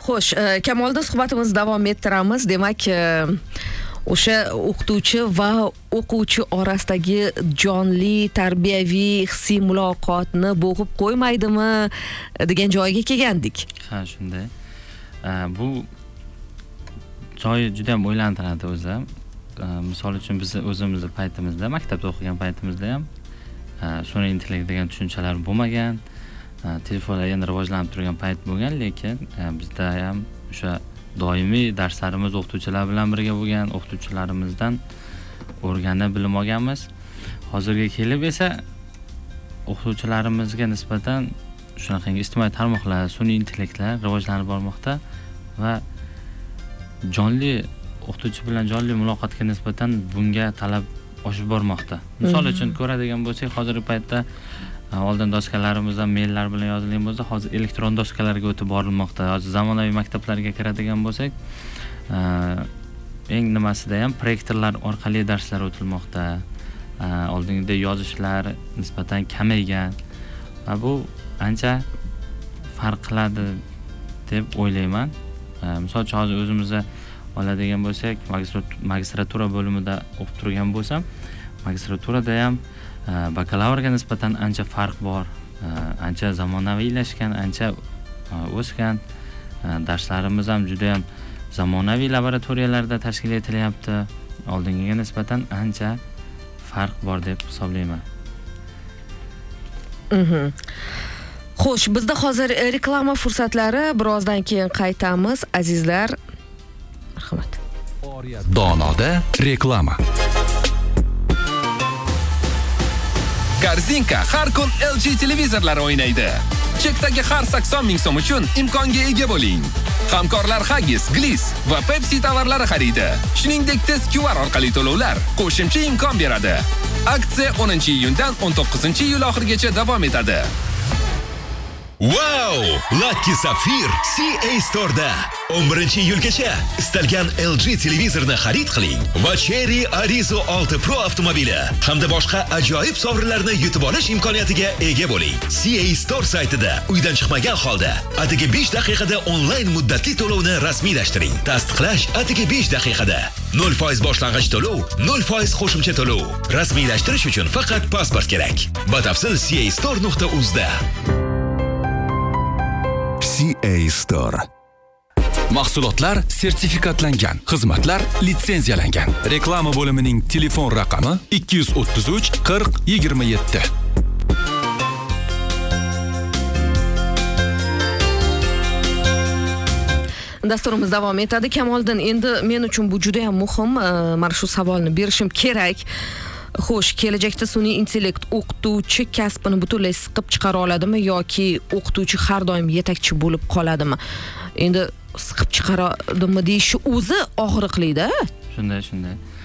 Xo'sh, Kamolda suhbatimizni davom ettiramiz. Demak, o'sha o'qituvchi va o'quvchi orasidagi jonli tarbiyaviy hissiy muloqotni bo'g'ib qo'ymaydimi degan joyiga kelgandik. Ha, shunday. Bu joyi juda ham o'ylantiradi o'zi. Misol uchun biz o'zimizni paytimizda, maktabda o'qigan paytimizda ham sun'iy intellekt degan tushunchalar bo'lmagan. Telefonlar endi rivojlanib turgan payt bo'lgan, lekin bizda ham o'sha doimiy darslarimiz o'qituvchilar bilan birga bo'lgan, o'qituvchilarimizdan o'rganib bilim olganmiz. Hozirga kelib esa o'qituvchilarimizga nisbatan shunaqangi ijtimoiy tarmoqlar, sun'iy intellektlar rivojlanib bormoqda va jonli o'qituvchi bilan jonli muloqotga nisbatan bunga talab oshib bormoqda. Misol uchun ko'radigan bo'lsak, hozirgi paytda oldin doskalarimizdan maillar bilan yozilgan bo'lsa, hozir elektron doskalarga o'tib borilmoqda. Hozir zamonaviy maktablarga kiradigan bo'lsak, eng nimasida ham proyektorlar orqali darslar o'tilmoqda. Oldingida yozishlar nisbatan kamaygan va bu ancha farq qiladi deb o'ylayman. Misol uchun hozir o'zimizda oladigan bo'lsak, magistratura bo'limida o'qib turgan bo'lsam, magistraturada ham bakalavrga nisbatan ancha farq bor, ancha zamonaviylashgan, ancha o'sgan. Darslarimiz ham juda ham zamonaviy laboratoriyalarda tashkil etilyapti. Oldingiga nisbatan ancha farq bor deb hisoblayman. Xo'sh, bizda hozir reklama fursatlari, birozdan keyin qaytamiz, azizlar. Marhamat. Donoda reklama. Korzinka har kun LG televizorlari o'ynaydi. Chekdagi har 80 ming so'm uchun imkonga ega bo'ling. Hamkorlar Haggis, Gliss va Pepsi tovarlari xaridi. Shuningdek, test QR orqali to'lovlar qo'shimcha imkon beradi. Aksiya 10-iyundan 19-iyul oxirigacha davom etadi. Wow! Lucky Sapphire CA Store'da 11-iyulgacha istalgan LG televizorni xarid qiling va Cherry Arizo 6 Pro avtomobili hamda boshqa ajoyib sovrinlarni yutib olish imkoniyatiga ega bo'ling. CA Store saytida uydan chiqmagan holda atigi 5 daqiqada onlayn muddatli to'lovni rasmiylashtiring. Tasdiqlash atigi 5 daqiqada. 0% boshlang'ich to'lov, 0% qo'shimcha to'lov. Rasmiylashtirish uchun faqat pasport kerak. Batafsil castore.uz da. CA Store. Mahsulotlar sertifikatlangan, xizmatlar litsenziyalangan. Reklama bo'limining telefon raqami 233 40 27. Dasturimiz davom etadi. Kamoliddin, endi men uchun bu juda ham muhim. Mana shu savolni berishim kerak. Xo'sh, kelajakda sun'iy intellekt o'qituvchi kasbini butunlay siqib chiqara oladimi yoki o'qituvchi har doim yetakchi bo'lib qoladimi? Endi siqib chiqaradimi deyishi o'zi og'riqli-da. Shunday.